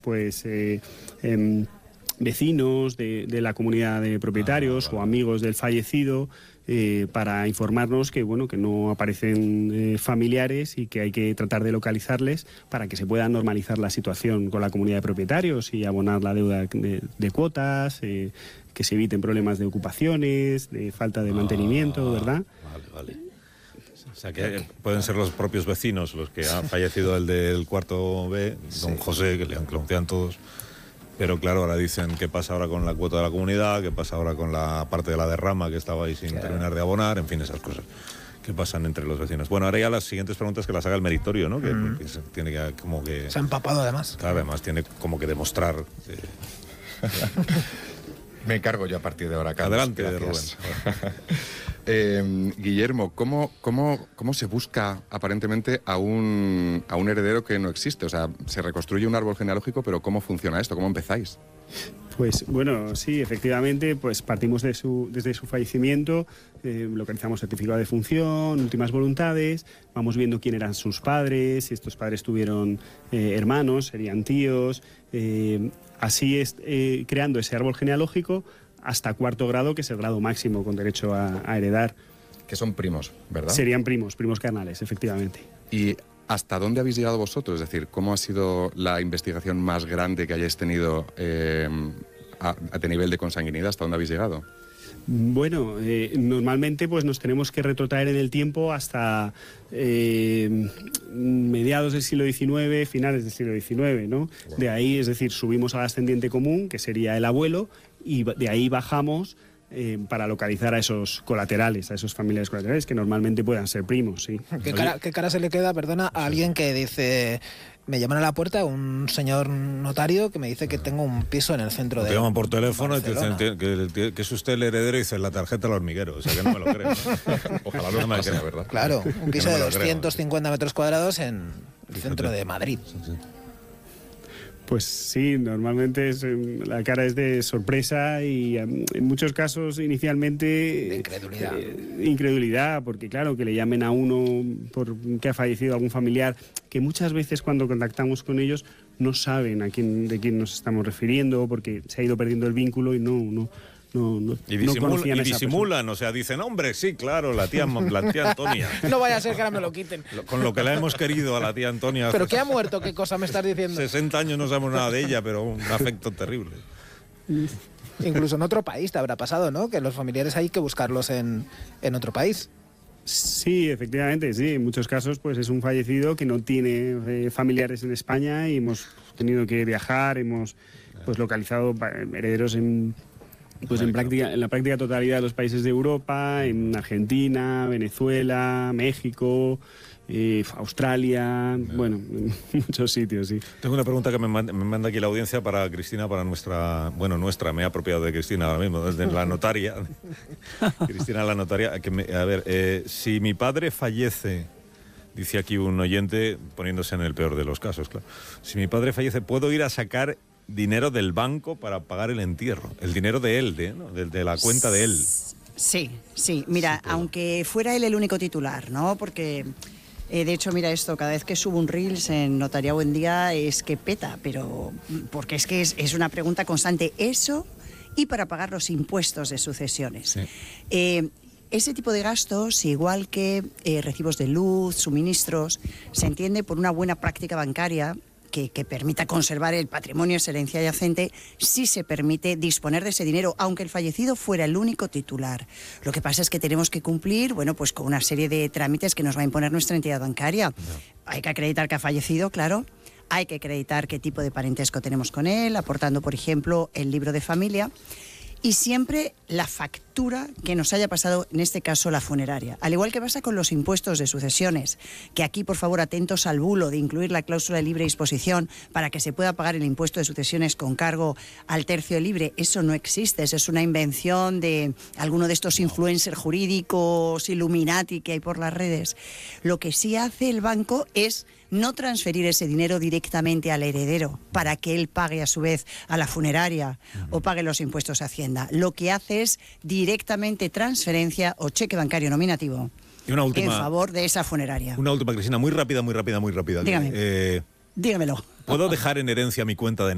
pues vecinos de la comunidad de propietarios o amigos del fallecido, para informarnos que bueno, que no aparecen familiares y que hay que tratar de localizarles para que se pueda normalizar la situación con la comunidad de propietarios y abonar la deuda de cuotas, que se eviten problemas de ocupaciones, de falta de mantenimiento, ¿verdad? Vale. O sea, que pueden ser los propios vecinos los que han fallecido el del cuarto B, don José, que le anuncian todos. Pero claro, ahora dicen qué pasa ahora con la cuota de la comunidad, qué pasa ahora con la parte de la derrama que estaba ahí sin terminar de abonar, en fin, esas cosas que pasan entre los vecinos. Bueno, ahora ya las siguientes preguntas que las haga el meritorio, ¿no? Que tiene que como que... Se ha empapado además. Claro, además tiene como que demostrar... Me encargo yo a partir de ahora, Carlos. Adelante, Rubén. Guillermo, ¿cómo se busca aparentemente a un heredero que no existe? O sea, se reconstruye un árbol genealógico, pero ¿cómo funciona esto? ¿Cómo empezáis? Pues bueno, sí, efectivamente, pues partimos desde su fallecimiento, localizamos certificado de función, últimas voluntades, vamos viendo quién eran sus padres, si estos padres tuvieron hermanos, serían tíos, así es creando ese árbol genealógico hasta cuarto grado, que es el grado máximo con derecho a heredar. Que son primos, ¿verdad? Serían primos carnales, efectivamente. ¿Y hasta dónde habéis llegado vosotros? Es decir, ¿cómo ha sido la investigación más grande que hayáis tenido a nivel de consanguinidad? ¿Hasta dónde habéis llegado? Bueno, normalmente pues nos tenemos que retrotraer en el tiempo hasta mediados del siglo XIX, finales del siglo XIX, ¿no? Bueno. De ahí, es decir, subimos al ascendiente común, que sería el abuelo, y de ahí bajamos para localizar a esos colaterales, a esos familiares colaterales, que normalmente puedan ser primos, sí. ¿Qué cara se le queda, perdona, a alguien que dice... Me llaman a la puerta un señor notario que me dice que tengo un piso en el centro de... Te llaman por teléfono y te dicen que es usted el heredero y dice la tarjeta al hormiguero. O sea, que no me lo creo, ¿no? Ojalá no me lo crea, ¿verdad? Claro, un piso de 250 metros cuadrados en el centro de Madrid. Sí. Pues sí, normalmente la cara es de sorpresa y en muchos casos inicialmente... De incredulidad. Incredulidad, porque claro, que le llamen a uno porque ha fallecido algún familiar, que muchas veces cuando contactamos con ellos no saben de quién nos estamos refiriendo, porque se ha ido perdiendo el vínculo y no disimulan, o sea, dicen, hombre, sí, claro, la tía Antonia. No vaya a ser que ahora me lo quiten. Con lo que la hemos querido a la tía Antonia. ¿Pero qué ha muerto? ¿Qué cosa me estás diciendo? 60 años no sabemos nada de ella, pero un afecto terrible. Incluso en otro país te habrá pasado, ¿no? Que los familiares hay que buscarlos en otro país. Sí, efectivamente, sí. En muchos casos pues es un fallecido que no tiene familiares en España y hemos tenido que viajar, hemos pues localizado herederos en la práctica totalidad de los países de Europa, en Argentina, Venezuela, México, Australia, bueno, en muchos sitios, sí. Tengo una pregunta que me manda aquí la audiencia para Cristina, para nuestra, me he apropiado de Cristina ahora mismo, desde la notaria. Cristina, la notaria, si mi padre fallece, dice aquí un oyente, poniéndose en el peor de los casos, claro, si mi padre fallece, ¿puedo ir a sacar dinero del banco para pagar el entierro? El dinero de él, de la cuenta de él. Sí. Mira, aunque fuera él el único titular, ¿no? Porque, de hecho, mira esto, cada vez que subo un Reels en Notaría Buen Día es que peta, pero porque es que es una pregunta constante. Eso y para pagar los impuestos de sucesiones. Sí. Ese tipo de gastos, igual que recibos de luz, suministros, se entiende por una buena práctica bancaria que permita conservar el patrimonio, esa herencia adyacente, si se permite disponer de ese dinero, aunque el fallecido fuera el único titular. Lo que pasa es que tenemos que cumplir, pues con una serie de trámites que nos va a imponer nuestra entidad bancaria. No. Hay que acreditar que ha fallecido, claro. Hay que acreditar qué tipo de parentesco tenemos con él, aportando, por ejemplo, el libro de familia. Y siempre la factura que nos haya pasado, en este caso la funeraria. Al igual que pasa con los impuestos de sucesiones, que aquí, por favor, atentos al bulo de incluir la cláusula de libre disposición para que se pueda pagar el impuesto de sucesiones con cargo al tercio libre. Eso no existe, eso es una invención de alguno de estos influencers jurídicos, Illuminati que hay por las redes. Lo que sí hace el banco es no transferir ese dinero directamente al heredero para que él pague a su vez a la funeraria o pague los impuestos a Hacienda. Lo que hace es directamente transferencia o cheque bancario nominativo y una última, en favor de esa funeraria. Una última, Cristina, muy rápida. Dígame. Dígamelo. ¿Puedo dejar en herencia mi cuenta de